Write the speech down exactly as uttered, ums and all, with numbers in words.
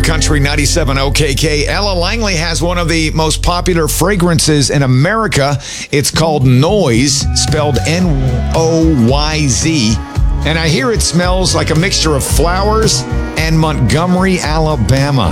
Country ninety-seven O K K. Ella Langley has one of the most popular fragrances in America. It's called Noise, spelled N O Y Z. And I hear it smells like a mixture of flowers and Montgomery, Alabama.